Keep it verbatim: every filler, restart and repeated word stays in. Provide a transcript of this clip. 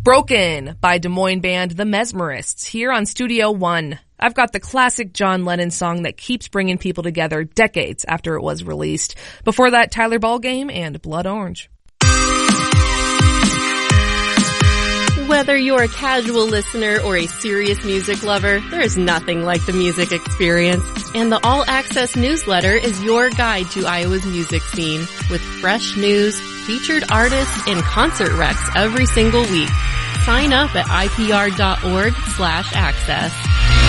Broken by Des Moines band The Mesmerists here on Studio One. I've got the classic John Lennon song that keeps bringing people together decades after it was released. Before that, Tyler Ballgame and Blood Orange. Whether you're a casual listener or a serious music lover, there is nothing like the music experience. And the All Access newsletter is your guide to Iowa's music scene with fresh news, featured artists, and concert recs every single week. Sign up at I P R dot org slash access.